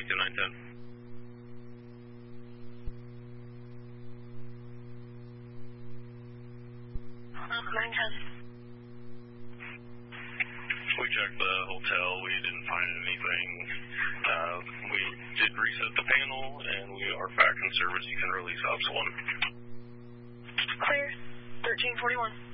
22910. 910. We checked the hotel. We didn't find anything. We did reset the panel, and we are back in service. You can release Ops 1. Clear. 1341.